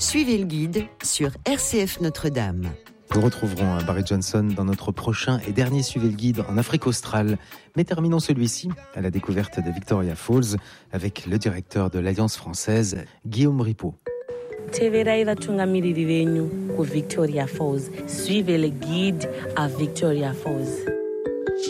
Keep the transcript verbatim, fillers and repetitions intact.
Suivez le guide sur R C F Notre-Dame. Nous retrouverons Barry Johnson dans notre prochain et dernier Suivez le guide en Afrique australe. Mais terminons celui-ci à la découverte de Victoria Falls avec le directeur de l'Alliance française, Guillaume Ripaud. Teverai vatungamiriri venyu ku Victoria Falls. Suivez le guide à Victoria Falls.